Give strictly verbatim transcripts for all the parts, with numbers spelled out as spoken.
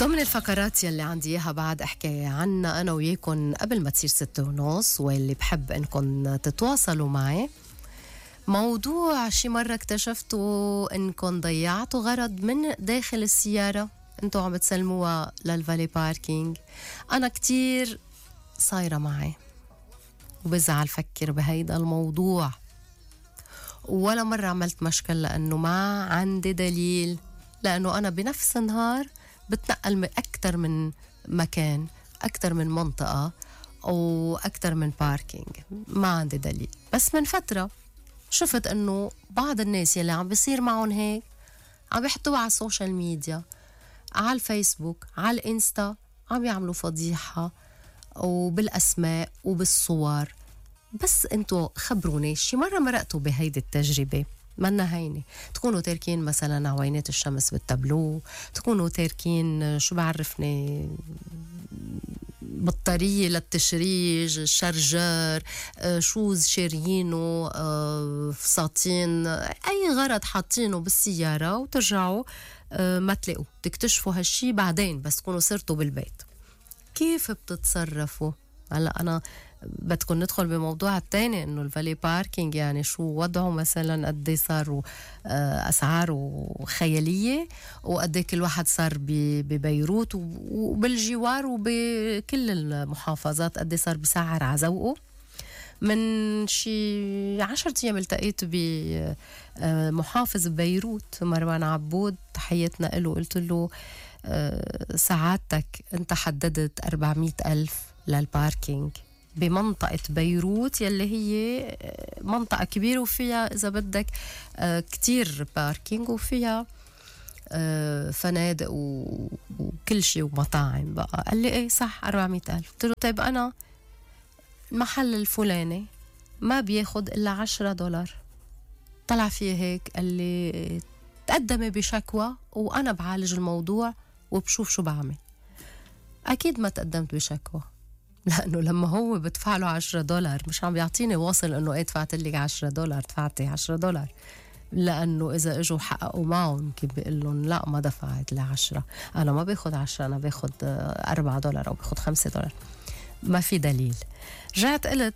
ضمن الفقرات يلي عندي إياها بعد أحكي عنها أنا وياكم قبل ما تصير ستة ونص، واللي بحب إنكم تتواصلوا معي. موضوع شي مرة اكتشفتوا إنكم ضيعتوا غرض من داخل السيارة انتوا عم بتسلموها للفالي باركينج. أنا كتير صايرة معي وبزعل فكر بهيدا الموضوع، ولا مرة عملت مشكلة لأنه ما عندي دليل، لأنه أنا بنفس النهار بتنقل من أكتر من مكان، أكتر من منطقة أو أكتر من باركينج، ما عندي دليل. بس من فترة شفت أنه بعض الناس يلي عم بيصير معهم هيك عم بيحطوها على السوشيال ميديا، على الفيسبوك، على الانستا، عم يعملوا فضيحة وبالأسماء وبالصور. بس انتو خبروني شي مرة مرقتوا بهيدي التجربة؟ منا هيني تكونوا تاركين مثلا عوينات الشمس بالتابلو، تكونوا تاركين شو بعرفني بطارية للتشريج، شارجر، شوز شاريينه، فساتين، أي غرض حاطينه بالسيارة وترجعوا ما تلاقوا، تكتشفوا هالشي بعدين بس تكونوا صرتوا بالبيت. كيف بتتصرفوا؟ هلا أنا بدكم ندخل بموضوع التاني إنه الفالي باركينج يعني شو وضعه، مثلا قد صاروا أسعاره خيالية، وقد كل واحد صار ببيروت وبالجوار وبكل المحافظات قد صار بسعر عزوقه. من شي عشرة أيام التقيت بمحافظ بيروت مروان عبود، تحياتنا له، قلت له سعادتك أنت حددت أربعمية ألف للباركينج بمنطقة بيروت يلي هي منطقة كبيرة وفيها إذا بدك كتير باركينج وفيها فنادق وكل شيء ومطاعم بقى. قال لي إيه صح أربعمية ألف. قلت له طيب أنا المحل الفلاني ما بياخد إلا عشرة دولار. طلع فيه هيك، قال لي تقدمي بشكوى وأنا بعالج الموضوع وبشوف شو بعمل. أكيد ما تقدمت بشكوى، لأنه لما هو بدفع له عشرة دولار مش عم بيعطيني واصل إنه إيه دفعت لك عشرة دولار، دفعتي عشرة دولار، لأنه إذا إجوا حققوا معهم ممكن بيقول لهم لا ما دفعت لعشرة، أنا ما باخد عشرة، أنا باخد أربعة دولار أو باخد خمسة دولار، ما في دليل. رجعت قلت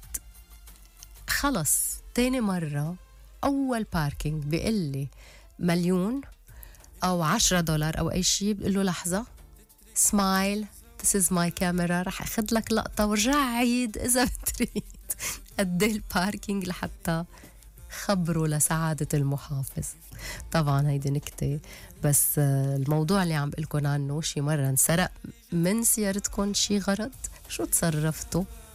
خلص تاني مرة أول باركينج بيقلي مليون أو عشرة دولار أو أي شيء، بقول له لحظة سمايل this is my camera، رح أخذ لك لقطة ورجع عيد إذا بتريد قد ايه الباركينج لحتى خبروا لسعادة المحافظ. طبعا هيدي نكتة، بس الموضوع اللي عم بقلكن عنه شي مرة انسرق من سيارتكن شي غرض، شو تصرفتوا؟